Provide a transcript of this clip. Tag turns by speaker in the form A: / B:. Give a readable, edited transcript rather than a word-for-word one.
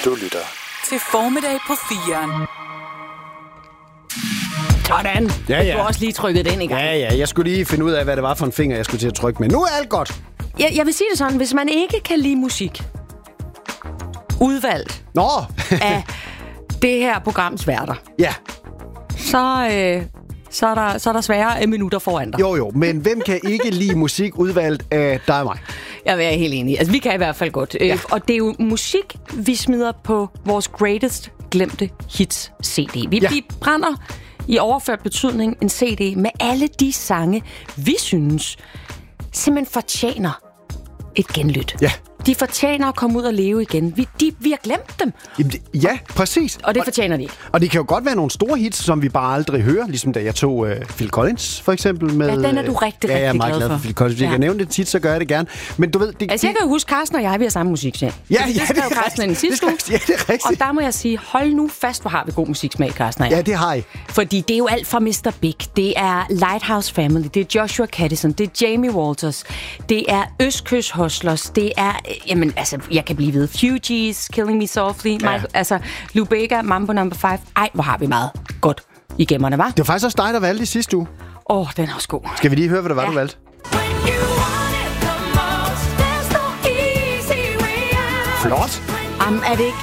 A: Du lytter
B: til Formiddag på 4'eren.
C: Sådan.
D: Ja.
C: Du har også lige trykket den i gang.
D: Ja, jeg skulle lige finde ud af, hvad det var for en finger, jeg skulle til at trykke med. Nu er alt godt.
C: Jeg vil sige det sådan, hvis man ikke kan lide musik, udvalgt
D: Nå.
C: af det her programs værter,
D: Ja.
C: så er der svære minutter foran dig.
D: Jo, men hvem kan ikke lide musik udvalgt af dig og mig?
C: Jeg er helt enig. Altså, vi kan i hvert fald godt.
D: Ja.
C: Og det er jo musik, vi smider på vores greatest glemte hits CD. Vi brænder i overført betydning en CD med alle de sange, vi synes simpelthen fortjener et genlyt.
D: Ja.
C: De fortjener at komme ud og leve igen. Vi har glemt dem.
D: Ja, præcis.
C: Og det fortjener de.
D: Og det kan jo godt være nogle store hits, som vi bare aldrig hører. Ligesom da jeg tog Phil Collins, for eksempel. Med,
C: Ja, den er du rigtig
D: jeg er meget
C: glad
D: glad
C: for.
D: Phil Collins. Hvis jeg kan nævne det tit, så gør jeg det gerne. Men du ved...
C: Altså, jeg kan jo huske, Carsten og jeg, vi har samme musik selv.
D: Ja,
C: det skrev Carsten den sidste uge.
D: Ja, det er rigtigt.
C: Og der må jeg sige, hold nu fast, hvor har vi god musiksmag, Carsten og jeg.
D: Ja, det har I.
C: Fordi det er jo alt fra Mr. Big, det er Lighthouse Family, det er Joshua Caddison, det er Jamie Walters, det er Østkyst Hustlers, det er, jamen altså, jeg kan blive ved, Fugees, Killing Me Softly, Lou Bega, Mambo No. 5. Ej, hvor har vi meget godt i gemmerne, hva'?
D: Det var faktisk også dig, der valgte i sidste uge.
C: Den er også god.
D: Skal vi lige høre, hvad det var, du valgte? Flot.
C: Er det ikke